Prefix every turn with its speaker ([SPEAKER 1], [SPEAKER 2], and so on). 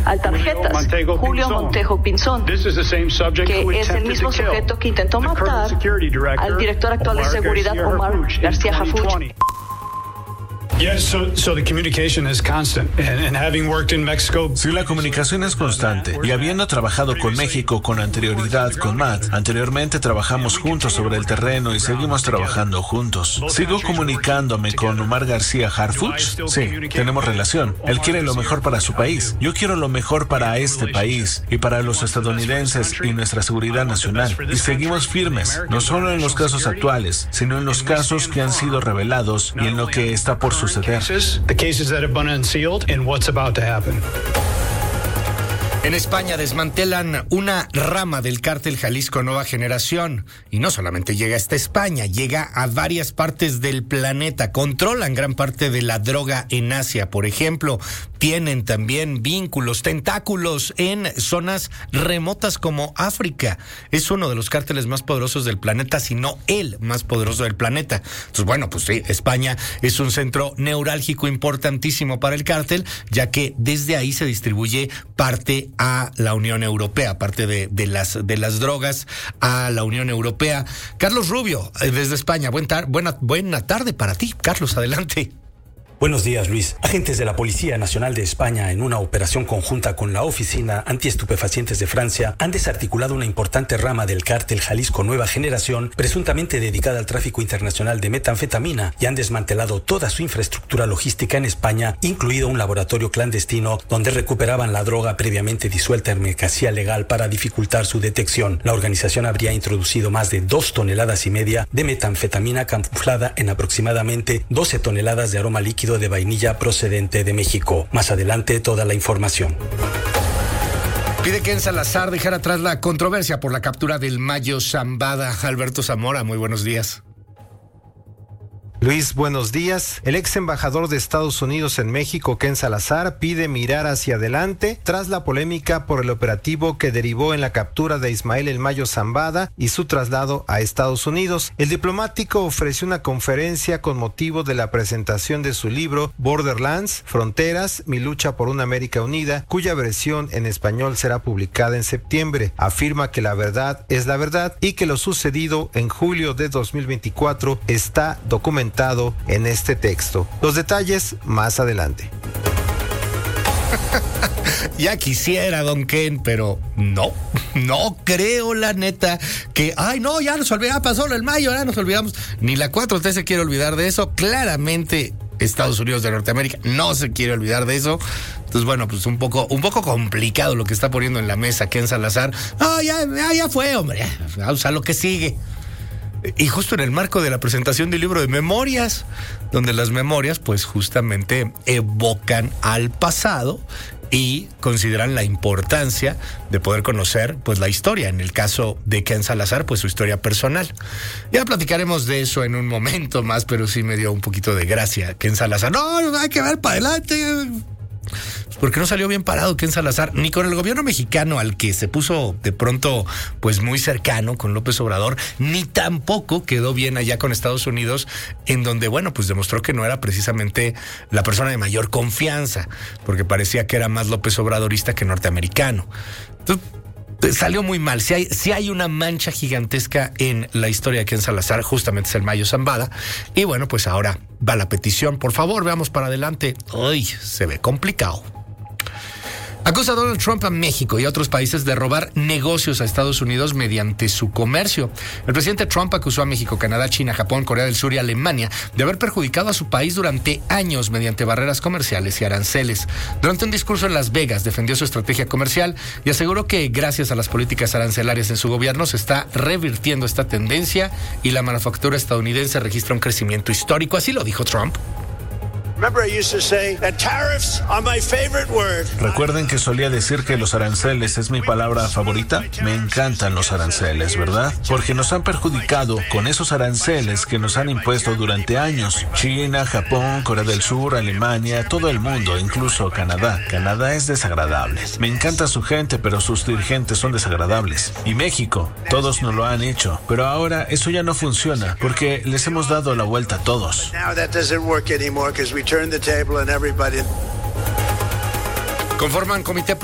[SPEAKER 1] al tarjetas, Julio Montejo Pinzón, que es el mismo sujeto que intentó matar al director actual de seguridad, Omar García Harfuch.
[SPEAKER 2] Sí, la comunicación es constante. Y habiendo trabajado con México con anterioridad con Matt, anteriormente trabajamos juntos sobre el terreno y seguimos trabajando juntos. ¿Sigo comunicándome con Omar García Harfuch? Sí, tenemos relación. Él quiere lo mejor para su país. Yo quiero lo mejor para este país y para los estadounidenses y nuestra seguridad nacional. Y seguimos firmes, no solo en los casos actuales, sino en los casos que han sido revelados y en lo que está por suceder.
[SPEAKER 3] En España desmantelan una rama del cártel Jalisco Nueva Generación. Y no solamente llega hasta España, llega a varias partes del planeta. Controlan gran parte de la droga en Asia, por ejemplo. Tienen también vínculos, tentáculos en zonas remotas como África. Es uno de los cárteles más poderosos del planeta, si no el más poderoso del planeta. Entonces, bueno, pues sí, España es un centro neurálgico importantísimo para el cártel, ya que desde ahí se distribuye parte a la Unión Europea, parte de las drogas a la Unión Europea. Carlos Rubio, desde España, buena tarde para ti. Carlos, adelante.
[SPEAKER 4] Buenos días, Luis. Agentes de la Policía Nacional de España, en una operación conjunta con la Oficina Antiestupefacientes de Francia, han desarticulado una importante rama del cártel Jalisco Nueva Generación, presuntamente dedicada al tráfico internacional de metanfetamina, y han desmantelado toda su infraestructura logística en España, incluido un laboratorio clandestino donde recuperaban la droga previamente disuelta en mercancía legal para dificultar su detección. La organización habría introducido más de 2,5 toneladas de metanfetamina camuflada en aproximadamente 12 toneladas de aroma líquido de vainilla procedente de México. Más adelante, toda la información.
[SPEAKER 3] Pide Ken Salazar dejar atrás la controversia por la captura del Mayo Zambada. Alberto Zamora, muy buenos días.
[SPEAKER 5] Luis, buenos días. El ex embajador de Estados Unidos en México, Ken Salazar, pide mirar hacia adelante tras la polémica por el operativo que derivó en la captura de Ismael El Mayo Zambada y su traslado a Estados Unidos. El diplomático ofreció una conferencia con motivo de la presentación de su libro Borderlands, Fronteras, mi lucha por una América unida, cuya versión en español será publicada en septiembre. Afirma que la verdad es la verdad y que lo sucedido en julio de 2024 está documentado en este texto. Los detalles más adelante.
[SPEAKER 3] Ya quisiera, don Ken, pero no creo, la neta, que, ya nos olvidamos, pasó el Mayo, ya nos olvidamos. Ni la 4T se quiere olvidar de eso. Claramente, Estados Unidos de Norteamérica no se quiere olvidar de eso. Entonces, bueno, pues un poco complicado lo que está poniendo en la mesa Ken Salazar. Ya fue, hombre, vamos a lo que sigue. Y justo en el marco de la presentación del libro de memorias, donde las memorias pues justamente evocan al pasado y consideran la importancia de poder conocer pues la historia. En el caso de Ken Salazar, pues su historia personal. Ya platicaremos de eso en un momento más, pero sí me dio un poquito de gracia Ken Salazar. No, hay que ver para adelante. Porque no salió bien parado Ken Salazar, ni con el gobierno mexicano, al que se puso de pronto pues muy cercano con López Obrador, ni tampoco quedó bien allá con Estados Unidos, en donde, bueno, pues demostró que no era precisamente la persona de mayor confianza, porque parecía que era más López Obradorista que norteamericano. Entonces, salió muy mal. Si hay una mancha gigantesca en la historia de Ken Salazar, justamente es el Mayo Zambada. Y bueno, pues ahora va la petición. Por favor, veamos para adelante. Uy, se ve complicado. Acusa a Donald Trump a México y a otros países de robar negocios a Estados Unidos mediante su comercio. El presidente Trump acusó a México, Canadá, China, Japón, Corea del Sur y Alemania de haber perjudicado a su país durante años mediante barreras comerciales y aranceles. Durante un discurso en Las Vegas defendió su estrategia comercial y aseguró que gracias a las políticas arancelarias en su gobierno se está revirtiendo esta tendencia y la manufactura estadounidense registra un crecimiento histórico. Así lo dijo Trump.
[SPEAKER 2] Recuerden que solía decir que los aranceles es mi palabra favorita. Me encantan los aranceles, ¿verdad? Porque nos han perjudicado con esos aranceles que nos han impuesto durante años. China, Japón, Corea del Sur, Alemania, todo el mundo, incluso Canadá. Canadá es desagradable. Me encanta su gente, pero sus dirigentes son desagradables. Y México, todos nos lo han hecho. Pero ahora eso ya no funciona porque les hemos dado la vuelta a todos.
[SPEAKER 3] Conforman comité